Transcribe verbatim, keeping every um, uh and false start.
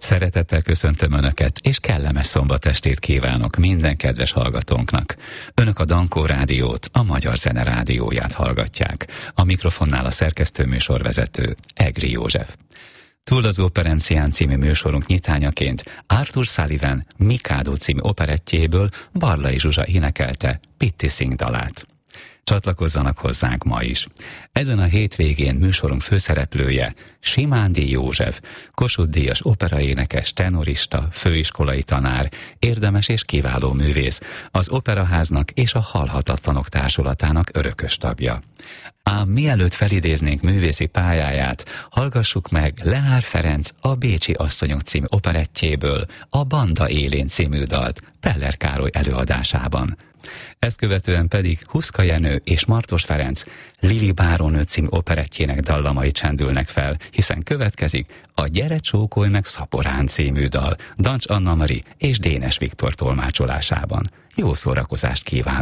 Szeretettel köszöntöm Önöket, és kellemes szombatestét kívánok minden kedves hallgatónknak. Önök a Dankó Rádiót, a Magyar Zene Rádióját hallgatják. A mikrofonnál a szerkesztőműsorvezető Egri József. Túl az Operencián című műsorunk nyitányaként Arthur Sullivan Mikado című operettjéből Barlai Zsuzsa énekelte Pitti Sing dalát. Csatlakozzanak hozzánk ma is. Ezen a hétvégén műsorunk főszereplője Simándi József, Kossuth-díjas operaénekes, tenorista, főiskolai tanár, érdemes és kiváló művész, az Operaháznak és a Halhatatlanok Társulatának örökös tagja. Ám mielőtt felidéznénk művészi pályáját, hallgassuk meg Lehár Ferenc a Bécsi asszonyok című operettjéből a Banda élén című dalt Peller Károly előadásában. Ezt követően pedig Huszka Jenő és Martos Ferenc Lili bárónő című operettjének dallamai csendülnek fel, hiszen következik a Gyere csókolj meg Szaporán című dal Dancs Anna Mari és Dénes Viktor tolmácsolásában. Jó szórakozást kívánok!